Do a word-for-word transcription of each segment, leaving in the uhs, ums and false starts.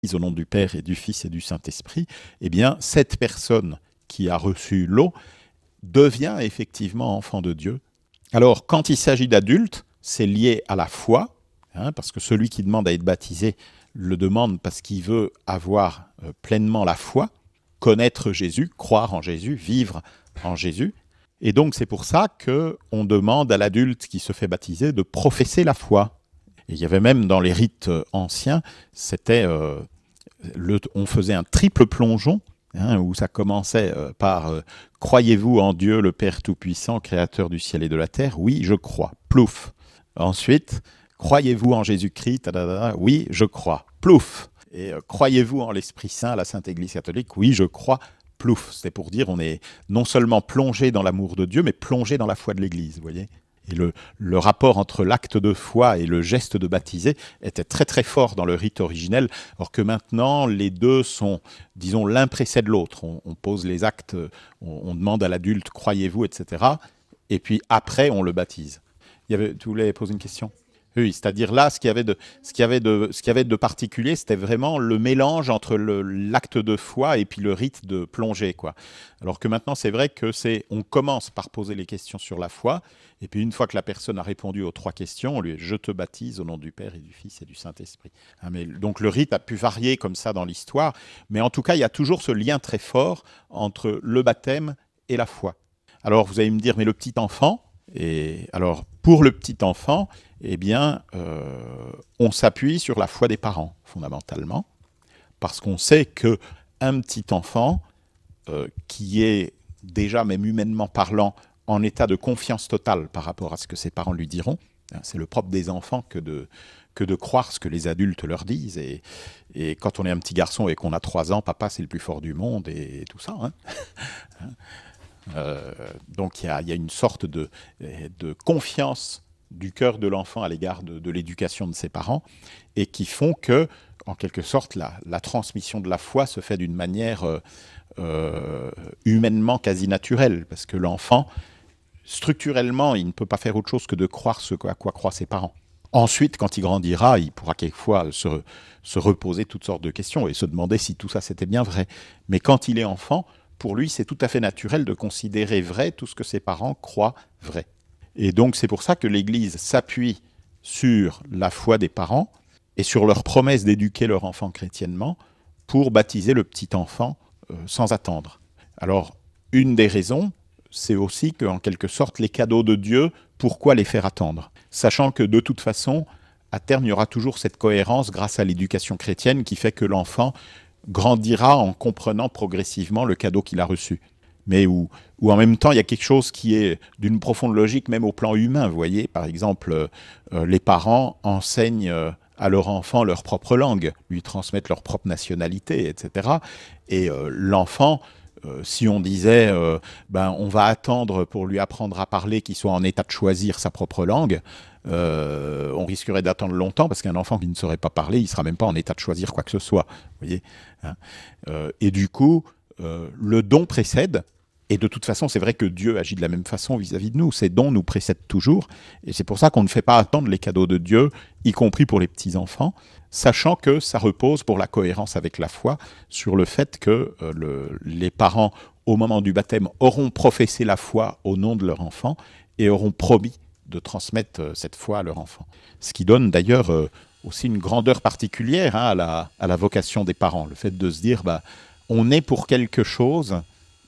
au nom du Père et du Fils et du Saint-Esprit, eh bien, cette personne qui a reçu l'eau devient effectivement enfant de Dieu. Alors, quand il s'agit d'adultes, c'est lié à la foi, hein, parce que celui qui demande à être baptisé le demande parce qu'il veut avoir euh, pleinement la foi, connaître Jésus, croire en Jésus, vivre en Jésus. Et donc, c'est pour ça qu'on demande à l'adulte qui se fait baptiser de professer la foi. Et il y avait même dans les rites anciens, c'était, euh, le, on faisait un triple plongeon, hein, où ça commençait euh, par euh, « Croyez-vous en Dieu, le Père Tout-Puissant, Créateur du ciel et de la terre ?» Oui, je crois. Plouf. Ensuite, « Croyez-vous en Jésus-Christ ?» Oui, je crois. Plouf. Et euh, « Croyez-vous en l'Esprit Saint, la Sainte Église catholique ?» Oui, je crois. Plouf. C'est pour dire on est non seulement plongé dans l'amour de Dieu, mais plongé dans la foi de l'Église, vous voyez. Et le, le rapport entre l'acte de foi et le geste de baptiser était très très fort dans le rite originel, alors que maintenant les deux sont, disons, l'un précède l'autre. On, on pose les actes, on, on demande à l'adulte « croyez-vous ?» et cetera. Et puis après on le baptise. Il y avait, tu voulais poser une question ? Oui, c'est-à-dire là, ce qu'il y avait de, ce qu'il y avait de, ce qu'il y avait de particulier, c'était vraiment le mélange entre le, l'acte de foi et puis le rite de plongée, quoi. Alors que maintenant, c'est vrai que c'est, on commence par poser les questions sur la foi, et puis une fois que la personne a répondu aux trois questions, on lui dit « Je te baptise au nom du Père et du Fils et du Saint-Esprit ». Hein, mais donc le rite a pu varier comme ça dans l'histoire, mais en tout cas, il y a toujours ce lien très fort entre le baptême et la foi. Alors vous allez me dire, mais le petit enfant, et alors pour le petit enfant, eh bien, euh, on s'appuie sur la foi des parents, fondamentalement, parce qu'on sait qu'un petit enfant euh, qui est déjà, même humainement parlant, en état de confiance totale par rapport à ce que ses parents lui diront, hein, c'est le propre des enfants que de, que de croire ce que les adultes leur disent. Et, et quand on est un petit garçon et qu'on a trois ans, papa, c'est le plus fort du monde, et, et tout ça. Hein. euh, donc il y, y a une sorte de, de confiance du cœur de l'enfant à l'égard de, de l'éducation de ses parents, et qui font que, en quelque sorte, la, la transmission de la foi se fait d'une manière euh, euh, humainement quasi naturelle, parce que l'enfant, structurellement, il ne peut pas faire autre chose que de croire ce à quoi croient ses parents. Ensuite, quand il grandira, il pourra quelquefois se, se reposer toutes sortes de questions et se demander si tout ça c'était bien vrai. Mais quand il est enfant, pour lui, c'est tout à fait naturel de considérer vrai tout ce que ses parents croient vrai. Et donc, c'est pour ça que l'Église s'appuie sur la foi des parents et sur leur promesse d'éduquer leur enfant chrétiennement pour baptiser le petit enfant euh, sans attendre. Alors, une des raisons, c'est aussi qu'en quelque sorte, les cadeaux de Dieu, pourquoi les faire attendre ? Sachant que de toute façon, à terme, il y aura toujours cette cohérence grâce à l'éducation chrétienne qui fait que l'enfant grandira en comprenant progressivement le cadeau qu'il a reçu. Mais où, où en même temps, il y a quelque chose qui est d'une profonde logique, même au plan humain. Vous voyez, par exemple, euh, les parents enseignent euh, à leur enfant leur propre langue, lui transmettent leur propre nationalité, et cetera. Et euh, l'enfant, euh, si on disait, euh, ben, on va attendre pour lui apprendre à parler qu'il soit en état de choisir sa propre langue, euh, on risquerait d'attendre longtemps, parce qu'un enfant qui ne saurait pas parler, il ne sera même pas en état de choisir quoi que ce soit. Vous voyez, hein. euh, et du coup, Euh, le don précède, et de toute façon, c'est vrai que Dieu agit de la même façon vis-à-vis de nous. Ces dons nous précèdent toujours, et c'est pour ça qu'on ne fait pas attendre les cadeaux de Dieu, y compris pour les petits-enfants, sachant que ça repose, pour la cohérence avec la foi, sur le fait que euh, le, les parents, au moment du baptême, auront professé la foi au nom de leur enfant, et auront promis de transmettre euh, cette foi à leur enfant. Ce qui donne d'ailleurs euh, aussi une grandeur particulière hein, à, la, à la vocation des parents, le fait de se dire... Bah, on est pour quelque chose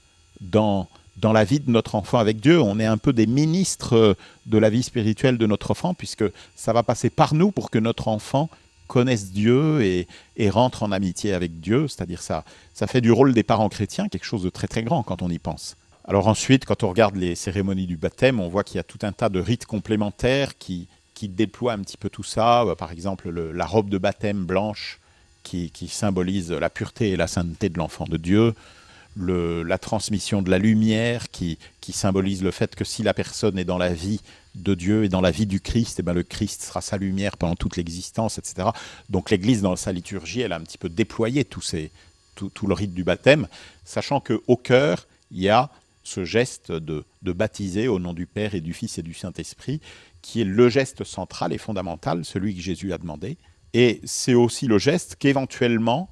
dans, dans la vie de notre enfant avec Dieu. On est un peu des ministres de la vie spirituelle de notre enfant, puisque ça va passer par nous pour que notre enfant connaisse Dieu et, et rentre en amitié avec Dieu. C'est-à-dire ça, ça fait du rôle des parents chrétiens quelque chose de très très grand quand on y pense. Alors ensuite, quand on regarde les cérémonies du baptême, on voit qu'il y a tout un tas de rites complémentaires qui, qui déploient un petit peu tout ça. Par exemple, le, la robe de baptême blanche, Qui, qui symbolise la pureté et la sainteté de l'enfant de Dieu, le, la transmission de la lumière qui, qui symbolise le fait que si la personne est dans la vie de Dieu et dans la vie du Christ, eh ben le Christ sera sa lumière pendant toute l'existence, et cetera. Donc l'Église, dans sa liturgie, elle a un petit peu déployé tout, ces, tout, tout le rite du baptême, sachant qu'au cœur, il y a ce geste de, de baptiser au nom du Père et du Fils et du Saint-Esprit, qui est le geste central et fondamental, celui que Jésus a demandé, Et c'est aussi le geste qu'éventuellement